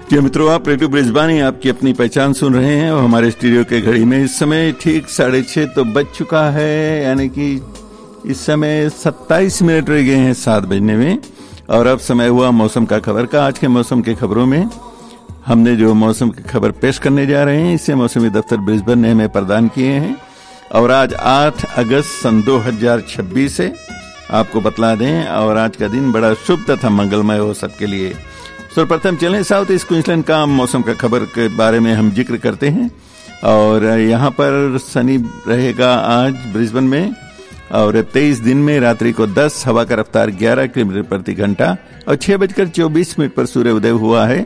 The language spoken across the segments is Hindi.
जी मित्रों, आप रेडियो ब्रिजबानी आपकी अपनी पहचान सुन रहे हैं और हमारे स्टूडियो के घड़ी में इस समय ठीक 6:30 तो बज चुका है, यानी कि इस समय 27 मिनट रह गए हैं 7 बजने में। और अब समय हुआ मौसम का खबर का। आज के मौसम के खबरों में हमने जो मौसम की खबर पेश करने जा रहे हैं, इससे मौसमी दफ्तर ब्रिस्बेन ने हमें प्रदान किए हैं। और आज 8 अगस्त सन 2026 है, आपको बतला दें। और आज का दिन बड़ा शुभ तथा मंगलमय हो सबके लिए। सर्वप्रथम चलें साउथ ईस्ट क्वींसलैंड का मौसम का खबर के बारे में हम जिक्र करते हैं। और यहाँ पर सनी रहेगा आज ब्रिस्बेन में, और 23 दिन में रात्रि को 10, हवा का रफ्तार 11 किलोमीटर प्रति घंटा। और 6:24 पर सूर्य उदय हुआ है,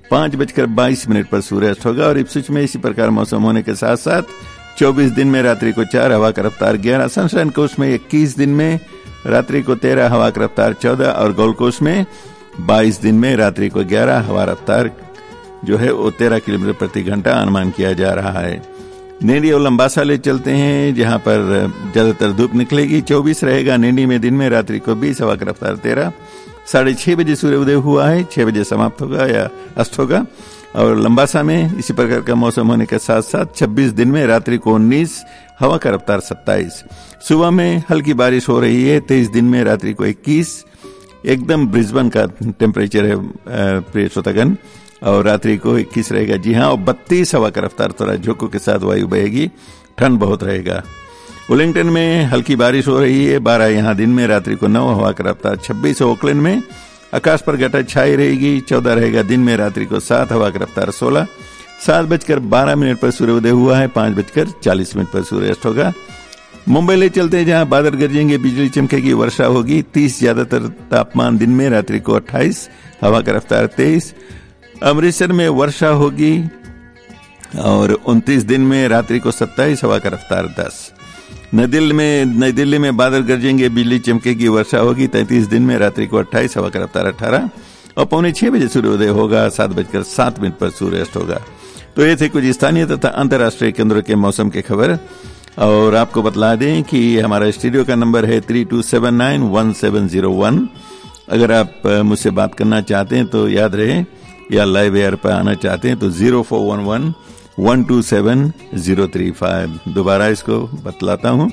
5:22 पर सूर्य अस्त होगा। और इप्सविच में इसी प्रकार मौसम होने के साथ साथ 24 दिन में रात्रि को 4, हवा का रफ्तार 11, सनशाइन कोस्ट में 21 दिन में रात्रि को 13, हवा का रफ्तार 14, और गोल्ड कोस्ट में 22 दिन में रात्रि को 11, हवा रफ्तार जो है वो 13 किलोमीटर प्रति घंटा अनुमान किया जा रहा है। नेडी और लंबासा ले चलते हैं, जहां पर ज्यादातर धूप निकलेगी। 24 रहेगा नेडी में दिन में, रात्रि को 20, हवा का रफ्तार 13। 6:30 बजे सूर्य उदय हुआ है, 6 बजे समाप्त होगा या अस्त होगा। और लंबासा में इसी प्रकार का मौसम होने के साथ साथ 26 दिन में रात्रि को 19, हवा का रफ्तार 27। सुबह में हल्की बारिश हो रही है, 23 दिन में रात्रि को 21। एकदम ब्रिस्बेन का टेम्परेचर है प्रिय श्रोतागण, और रात्रि को 21 रहेगा। जी हाँ, और 32 हवा का रफ्तार, थोड़ा झोंकों के साथ वायु बहेगी, ठंड बहुत रहेगा। वेलिंगटन में हल्की बारिश हो रही है, 12 यहाँ दिन में, रात्रि को 9, हवा का रफ्तार 26। ओकलैंड में आकाश पर घटा छाई रहेगी, 14 रहेगा दिन में, रात्रि को 7, हवा का रफ्तार 16। 7:12 पर सूर्य उदय हुआ है, 5:40 पर सूर्य अस्त होगा। मुंबई ले चलते हैं, जहां बादल गरजेंगे, बिजली चमकेगी, वर्षा होगी। 30 ज्यादातर तापमान दिन में, रात्रि को 28, हवा का रफ्तार 23। अमृतसर में वर्षा होगी, और 29 दिन में रात्रि को 27, हवा का रफ्तार 10। नई दिल्ली में बादल गरजेंगे, बिजली चमकेगी, वर्षा होगी। 33 दिन में रात्रि को 28, हवा का रफ्तार 18। और 5:45 बजे सूर्योदय होगा, 7:07 पर सूर्य अस्त होगा। तो ये थे कुछ स्थानीय तथा अंतर्राष्ट्रीय केंद्रों के मौसम के खबर। और आपको बतला दें कि हमारा स्टूडियो का नंबर है 32791701। अगर आप मुझसे बात करना चाहते हैं तो याद रहे, या लाइव एयर पर आना चाहते हैं तो 0411127035। दोबारा इसको बतलाता हूं,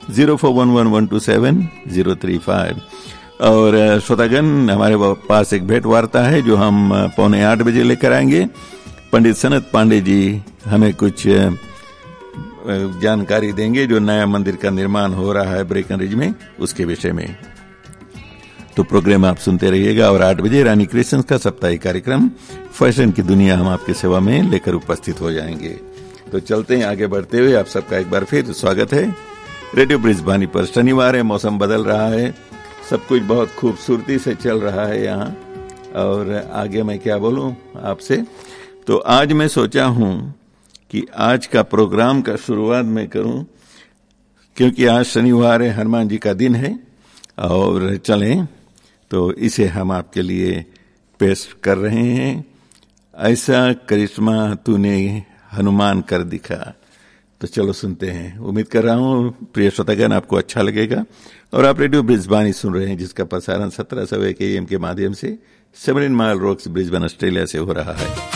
0411127035। और श्रोतागण, हमारे पास एक भेंट वार्ता है जो हम 7:45 बजे लेकर आएंगे। पंडित सनत पांडे जी हमें कुछ जानकारी देंगे जो नया मंदिर का निर्माण हो रहा है ब्रेकनरिज में, उसके विषय में। तो प्रोग्राम आप सुनते रहिएगा। और 8 बजे रानी क्रिएशंस का साप्ताहिक कार्यक्रम फैशन की दुनिया हम आपकी सेवा में लेकर उपस्थित हो जाएंगे। तो चलते हैं आगे बढ़ते हुए। आप सबका एक बार फिर स्वागत है रेडियो ब्रिस्बेन पर। शनिवार है, मौसम बदल रहा है, सब कुछ बहुत खूबसूरती से चल रहा है यहाँ। और आगे मैं क्या बोलूं आपसे, तो आज मैं सोचा हूं कि आज का प्रोग्राम का शुरुआत मैं करूं, क्योंकि आज शनिवार है, हनुमान जी का दिन है। और चलें तो इसे हम आपके लिए पेश कर रहे हैं। ऐसा करिश्मा तूने हनुमान कर दिखा। तो चलो सुनते हैं। उम्मीद कर रहा हूं प्रिय श्रोतागण आपको अच्छा लगेगा। और आप रेडियो ब्रिस्बेन सुन रहे हैं, जिसका प्रसारण 1701 AM के माध्यम से 17 माइल रॉक्स ब्रिस्बेन ऑस्ट्रेलिया से हो रहा है।